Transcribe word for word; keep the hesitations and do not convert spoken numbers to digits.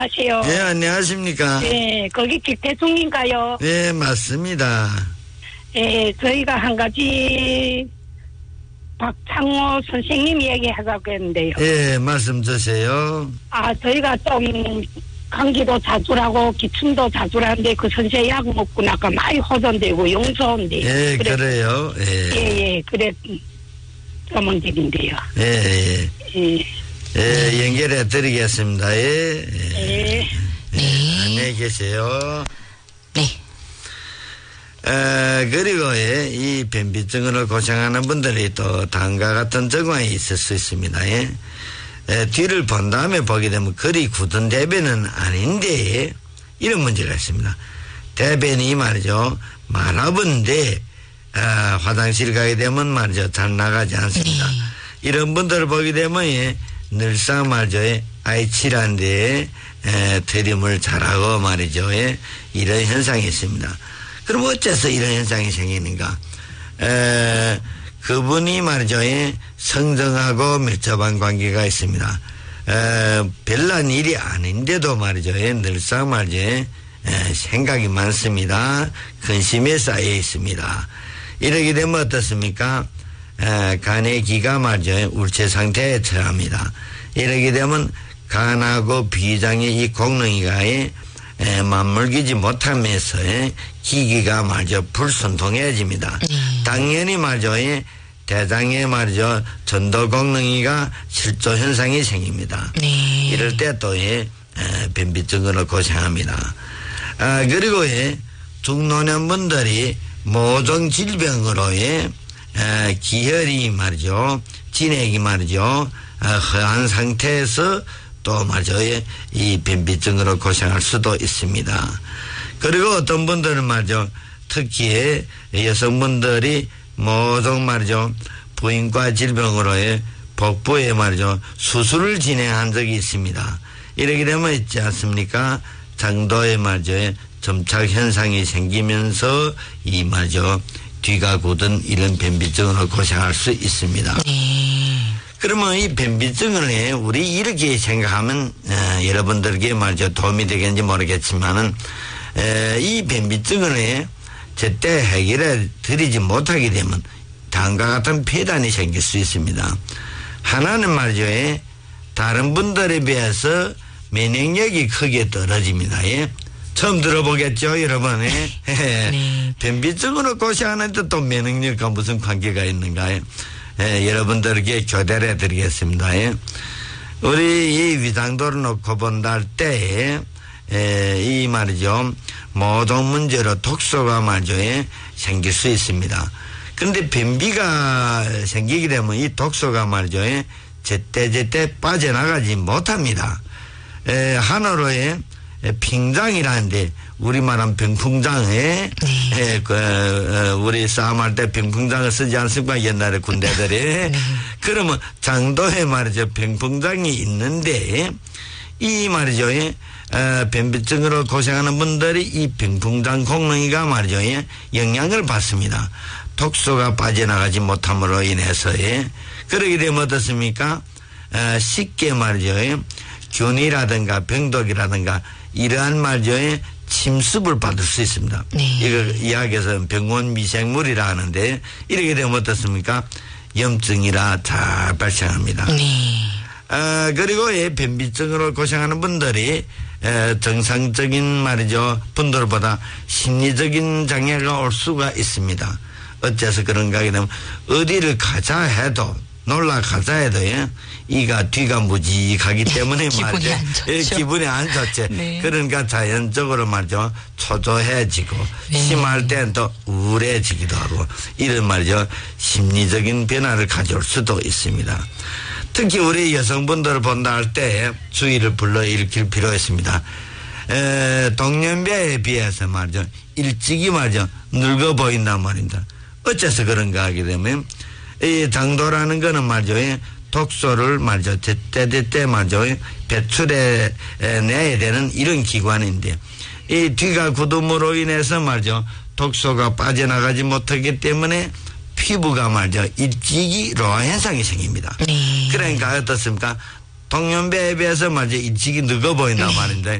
하세요. 네, 안녕하십니까. 네, 거기 김태숙인가요? 네, 맞습니다. 네, 저희가 한 가지 박창호 선생님 얘기하자고 했는데요. 네, 말씀 주세요. 아, 저희가 좀 감기도 자주라고 기침도 자주라는데 그 선생 약 먹고 나가 많이 호전되고 용서한대요. 예, 그래, 그래요. 예, 예, 예, 그래 그 문제인데요. 예, 예. 예. 예, 연결해 드리겠습니다. 예. 예. 네. 예, 안녕히 계세요. 네. 어, 그리고 예, 이 변비증으로 고생하는 분들이 또 다음과 같은 증상이 있을 수 있습니다. 예. 에, 뒤를 본 다음에 보게 되면 그리 굳은 대변은 아닌데 이런 문제가 있습니다. 대변이 말이죠 말아본데 아, 화장실 가게 되면 말이죠 잘 나가지 않습니다. 네. 이런 분들을 보게 되면 예, 늘상 말이죠 아이칠한데 트림을 잘하고 말이죠 예, 이런 현상이 있습니다. 그럼 어째서 이런 현상이 생기는가? 에, 그분이 말이죠 예, 성정하고 밀접한 관계가 있습니다. 에, 별난 일이 아닌데도 말이죠 예, 늘상 말이죠 에, 생각이 많습니다. 근심에 쌓여 있습니다. 이러게 되면 어떻습니까? 에, 간의 기가 말이죠 울체 상태에 처합니다. 이러게 되면 간하고 비장의 이 공능이가 에, 맞물기지 못하면서 에, 기기가 말이죠 불순통해집니다. 음. 당연히 말이죠 에, 대장에 말이죠 전도 공능이가 실조 현상이 생깁니다. 네. 이럴 때 또 예, 변비증으로 고생합니다. 아, 그리고 예, 중노년분들이 모종 질병으로 예, 에, 기혈이 말이죠 진액이 말이죠 아, 허한 상태에서 또 말이죠 예, 이 변비증으로 고생할 수도 있습니다. 그리고 어떤 분들은 말이죠 특히 여성분들이 모종 말이죠 부인과 질병으로의 복부에 말이죠 수술을 진행한 적이 있습니다. 이렇게 되면 있지 않습니까? 장도에 말이죠 점착 현상이 생기면서 이 말이죠 뒤가 굳은 이런 변비증으로 고생할 수 있습니다. 네. 그러면 이 변비증을 우리 이렇게 생각하면 에, 여러분들에게 말이죠 도움이 되겠는지 모르겠지만은 에, 이 변비증을 제때 해결해 드리지 못하게 되면 다음과 같은 폐단이 생길 수 있습니다. 하나는 말이죠 다른 분들에 비해서 면역력이 크게 떨어집니다. 예? 처음 들어보겠죠 여러분. 예? 네. 변비증으로 고생하는데 또 면역력과 무슨 관계가 있는가요? 예, 여러분들에게 교대를 해드리겠습니다. 예? 우리 이 위장도를 놓고 본다 할 때 이 말이죠 모든 문제로 독소가 말이죠 예? 생길 수 있습니다. 그런데 변비가 생기게 되면 이 독소가 말이죠 예? 제때제때 빠져나가지 못합니다. 에, 한어로의 빙장이라는데 우리말은 병풍장에 네. 에, 그, 어, 우리 싸움할 때 병풍장을 쓰지 않습니까? 옛날에 군대들이. 네. 그러면 장도에 말이죠 병풍장이 있는데 이 말이죠 예, 어, 변비증으로 고생하는 분들이 이 병풍장 공능이가 말이죠 예, 영향을 받습니다. 독소가 빠져나가지 못함으로 인해서 예. 그러게 되면 어떻습니까? 어, 쉽게 말이죠 예, 균이라든가 병독이라든가 이러한 말이죠 예, 침습을 받을 수 있습니다. 네. 이거 이야기에서는 병원 미생물이라 하는데 이렇게 되면 어떻습니까? 염증이라 잘 발생합니다. 네. 어, 그리고 이 변비증으로 고생하는 분들이 에, 정상적인 말이죠 분들보다 심리적인 장애가 올 수가 있습니다. 어째서 그런가 하게 되면 어디를 가자 해도 놀러 가자 해도 예? 이가 뒤가 무직하기 때문에 기분이 말이죠. 안 좋죠. 예, 기분이 안 좋지. 네. 그러니까 자연적으로 말이죠 초조해지고 네. 심할 때는 또 우울해지기도 하고 이런 말이죠 심리적인 변화를 가져올 수도 있습니다. 특히 우리 여성분들을 본다 할 때 주의를 불러일으킬 필요가 있습니다. 에, 동년배에 비해서 말이죠 일찍이 말이죠 늙어 보인단 말입니다. 어째서 그런가 하게 되면 이 장도라는 거는 말이죠 독소를 말이죠 제때제때 말이죠 배출해 내야 되는 이런 기관인데 이 뒤가 굳음으로 인해서 말이죠 독소가 빠져나가지 못하기 때문에 피부가 말이죠 일찍이 로화 현상이 생깁니다. 네. 그러니까 어떻습니까? 동년배에 비해서 말이죠 일찍이 늙어 보인단 말인데